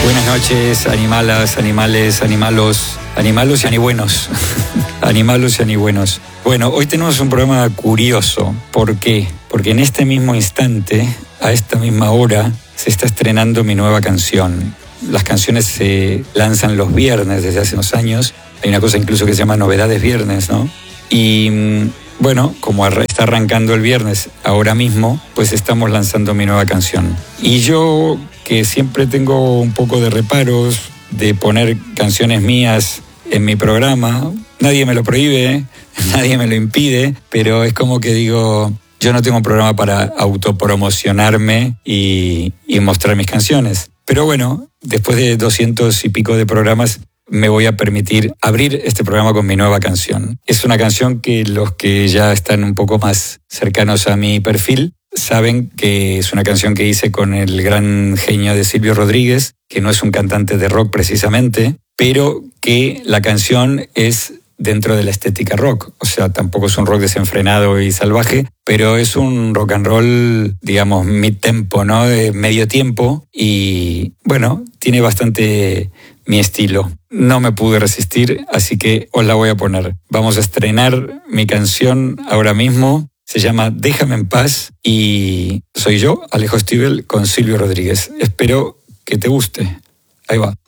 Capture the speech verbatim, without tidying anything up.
Buenas noches, animalas, animales, animalos, animalos y anibuenos. Animalos y anibuenos. Bueno, hoy tenemos un programa curioso. ¿Por qué? Porque en este mismo instante, a esta misma hora, se está estrenando mi nueva canción. Las canciones se lanzan los viernes desde hace unos años. Hay una cosa incluso que se llama Novedades Viernes, ¿no? Y bueno, como está arrancando el viernes ahora mismo, pues estamos lanzando mi nueva canción. Y yo, que siempre tengo un poco de reparos de poner canciones mías en mi programa, nadie me lo prohíbe, nadie me lo impide, pero es como que digo, yo no tengo un programa para autopromocionarme y, y mostrar mis canciones. Pero bueno, después de doscientos y pico de programas, me voy a permitir abrir este programa con mi nueva canción. Es una canción que los que ya están un poco más cercanos a mi perfil saben que es una canción que hice con el gran genio de Silvio Rodríguez, que no es un cantante de rock precisamente, pero que la canción es dentro de la estética rock. O sea, tampoco es un rock desenfrenado y salvaje, pero es un rock and roll, digamos, mid-tempo, ¿no? De medio tiempo. Y bueno, tiene bastante mi estilo. No me pude resistir, así que os la voy a poner. Vamos a estrenar mi canción ahora mismo. Se llama Déjame en paz y soy yo, Alejo Stivel, con Silvio Rodríguez. Espero que te guste. Ahí va.